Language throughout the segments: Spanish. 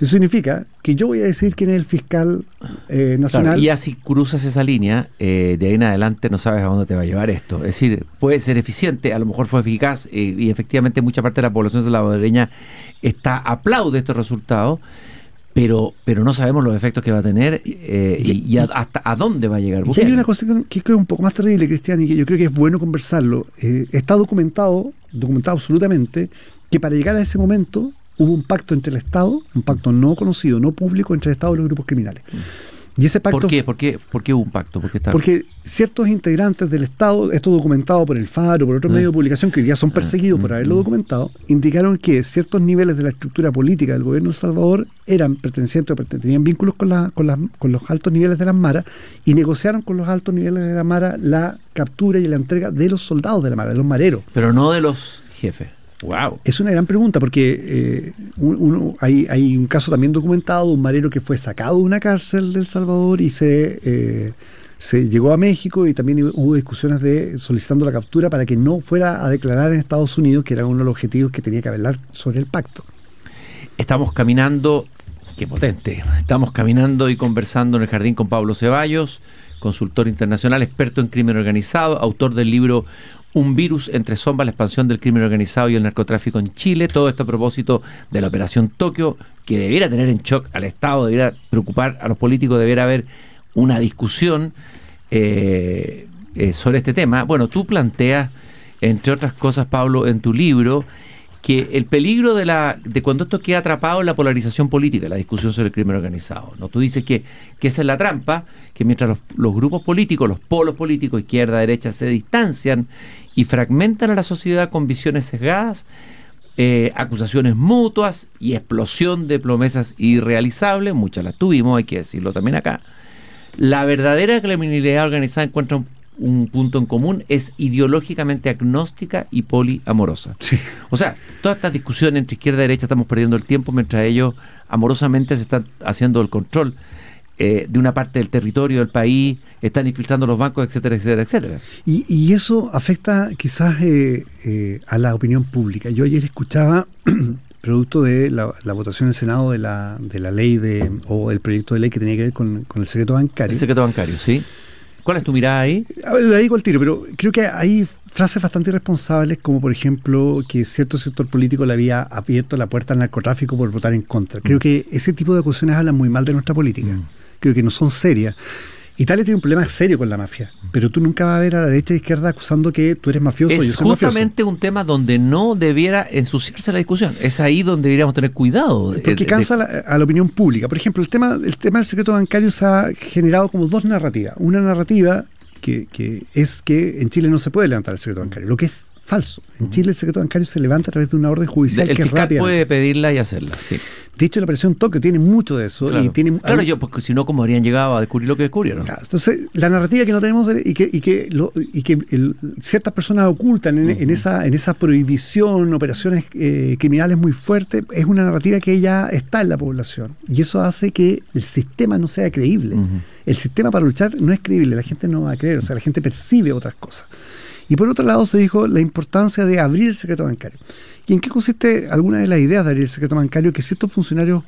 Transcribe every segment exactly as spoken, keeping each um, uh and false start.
Eso significa que yo voy a decir quién es el fiscal eh, nacional. Claro, y así cruzas esa línea, eh, de ahí en adelante no sabes a dónde te va a llevar esto. Es decir, puede ser eficiente, a lo mejor fue eficaz, eh, y efectivamente mucha parte de la población salvadoreña está aplaude estos resultados, pero pero no sabemos los efectos que va a tener, eh, y, y, y a, hasta a dónde va a llegar. Y hay una cosa que, que creo un poco más terrible, Cristian, y que yo creo que es bueno conversarlo. Eh, está documentado, documentado absolutamente, que para llegar a ese momento hubo un pacto entre el Estado, un pacto no conocido, no público, entre el Estado y los grupos criminales. Y ese pacto, ¿Por qué? ¿Por qué? ¿Por qué hubo un pacto? ¿Por qué está? Porque ciertos integrantes del Estado, esto documentado por el Faro, por otros ah. medios de publicación que hoy día son perseguidos ah. por haberlo documentado, indicaron que ciertos niveles de la estructura política del gobierno de El Salvador eran pertenecientes o tenían vínculos con, la, con, la, con los altos niveles de las maras, y negociaron con los altos niveles de la mara la captura y la entrega de los soldados de la mara, de los mareros. Pero no de los jefes. Wow. Es una gran pregunta porque eh, uno, hay, hay un caso también documentado de un marero que fue sacado de una cárcel de El Salvador y se, eh, se llegó a México, y también hubo discusiones de solicitando la captura para que no fuera a declarar en Estados Unidos, que era uno de los objetivos que tenía que hablar sobre el pacto. Estamos caminando, qué potente, estamos caminando y conversando en el jardín con Pablo Ceballos, consultor internacional, experto en crimen organizado, autor del libro Un virus entre sombras, la expansión del crimen organizado y el narcotráfico en Chile. Todo esto a propósito de la Operación Tokio, que debiera tener en shock al Estado, debiera preocupar a los políticos, debiera haber una discusión eh, eh, sobre este tema. Bueno, tú planteas, entre otras cosas, Pablo, en tu libro, que el peligro de la de cuando esto queda atrapado en la polarización política, la discusión sobre el crimen organizado, ¿no? Tú dices que, que esa es la trampa, que mientras los, los grupos políticos, los polos políticos, izquierda, derecha, se distancian y fragmentan a la sociedad con visiones sesgadas, eh, acusaciones mutuas y explosión de promesas irrealizables, muchas las tuvimos, hay que decirlo también acá, la verdadera criminalidad organizada encuentra un un punto en común, es ideológicamente agnóstica y poliamorosa. Sí. O sea, todas estas discusiones entre izquierda y derecha, estamos perdiendo el tiempo mientras ellos amorosamente se están haciendo el control eh, de una parte del territorio del país, están infiltrando los bancos, etcétera, etcétera, etcétera. Y, y eso afecta quizás eh, eh, a la opinión pública. Yo ayer escuchaba, producto de la, la votación en el Senado de la, de la ley de o el proyecto de ley que tenía que ver con, con el secreto bancario. El secreto bancario, sí. ¿Cuál es tu mirada ahí? La digo al tiro, pero creo que hay frases bastante irresponsables, como por ejemplo que cierto sector político le había abierto la puerta al narcotráfico por votar en contra. Creo mm. que ese tipo de acusaciones hablan muy mal de nuestra política. Mm. Creo que no son serias. Italia tiene un problema serio con la mafia, pero tú nunca vas a ver a la derecha e izquierda acusando que tú eres mafioso y yo soy mafioso. Es justamente un tema donde no debiera ensuciarse la discusión. Es ahí donde deberíamos tener cuidado. De, Porque cansa de, de... La, a la opinión pública. Por ejemplo, el tema, el tema del secreto bancario se ha generado como dos narrativas. Una narrativa que, que es que en Chile no se puede levantar el secreto bancario, lo que es falso. En Chile el secreto bancario se levanta a través de una orden judicial el que es rápida. El fiscal puede pedirla y hacerla, sí. De hecho, la operación Tokio tiene mucho de eso. Claro, y tiene, claro yo, porque si no, ¿cómo habrían llegado a descubrir lo que descubrieron? Claro, entonces, la narrativa que no tenemos y que, y que, lo, y que el, ciertas personas ocultan en, uh-huh. en, esa, en esa prohibición, operaciones eh, criminales muy fuertes, es una narrativa que ya está en la población. Y eso hace que el sistema no sea creíble. Uh-huh. El sistema para luchar no es creíble, la gente no va a creer, o sea, la gente percibe otras cosas. Y por otro lado se dijo la importancia de abrir el secreto bancario. ¿Y en qué consiste alguna de las ideas de abrir el secreto bancario? Que ciertos funcionarios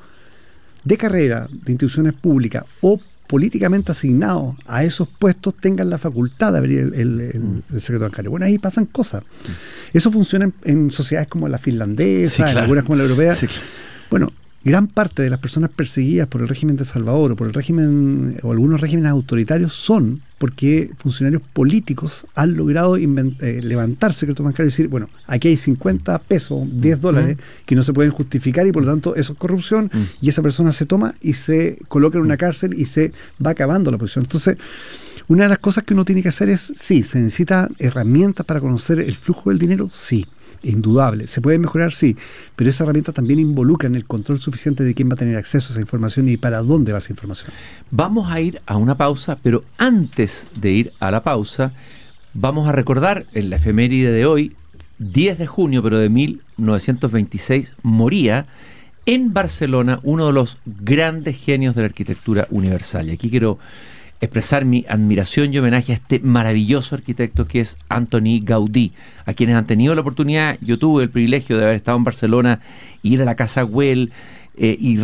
de carrera, de instituciones públicas o políticamente asignados a esos puestos tengan la facultad de abrir el, el, el, el secreto bancario. Bueno, ahí pasan cosas. Eso funciona en, en sociedades como la finlandesa, sí, claro. en algunas como la europea. Sí, claro. Bueno, gran parte de las personas perseguidas por el régimen de El Salvador o por el régimen o algunos regímenes autoritarios son porque funcionarios políticos han logrado invent- eh, levantar secretos bancarios y decir, bueno, aquí hay cincuenta pesos, diez dólares mm. que no se pueden justificar y por lo tanto eso es corrupción mm. y esa persona se toma y se coloca en una cárcel y se va acabando la posición. Entonces, una de las cosas que uno tiene que hacer es, sí, se necesita herramientas para conocer el flujo del dinero, sí. Indudable. ¿Se puede mejorar? Sí. Pero esa herramienta también involucra en el control suficiente de quién va a tener acceso a esa información y para dónde va esa información. Vamos a ir a una pausa, pero antes de ir a la pausa, vamos a recordar en la efeméride de hoy, diez de junio, pero de mil novecientos veintiséis, moría en Barcelona uno de los grandes genios de la arquitectura universal. Y aquí quiero expresar mi admiración y homenaje a este maravilloso arquitecto que es Antoni Gaudí, a quienes han tenido la oportunidad. Yo tuve el privilegio de haber estado en Barcelona, ir a la Casa Güell eh, y